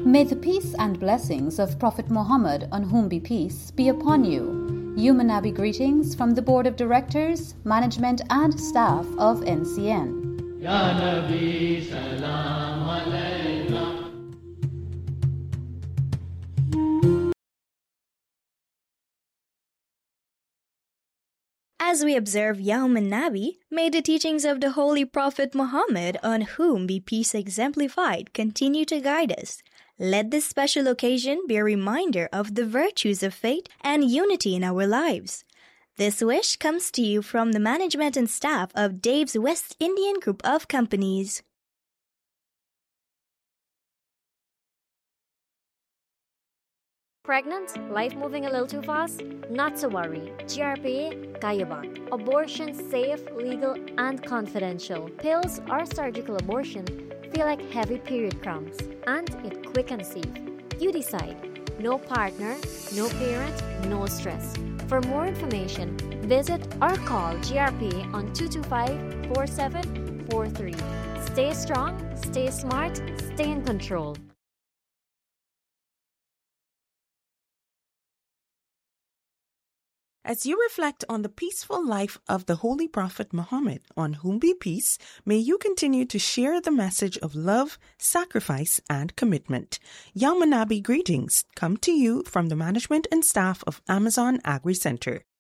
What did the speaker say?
May the peace and blessings of Prophet Muhammad, on whom be peace, be upon you. Yumanabi greetings from the Board of Directors, Management and Staff of NCN. Ya Nabi, Salam Alayka. As we observe Yawm an-Nabi, may the teachings of the Holy Prophet Muhammad, on whom be peace exemplified, continue to guide us. Let this special occasion be a reminder of the virtues of faith and unity in our lives. This wish comes to you from the management and staff of Dave's West Indian Group of Companies. Pregnant? Life moving a little too fast? Not to worry. GRPA Kayabak. Abortion safe, legal, and confidential. Pills or surgical abortion feel like heavy period cramps, and it quick and safe. You decide. No partner, no parent, no stress. For more information, visit or call GRPA on 225-4743. Stay strong, stay smart, stay in control. As you reflect on the peaceful life of the Holy Prophet Muhammad, on whom be peace, may you continue to share the message of love, sacrifice, and commitment. Yawm an-Nabi greetings come to you from the management and staff of Amazon Agri Center.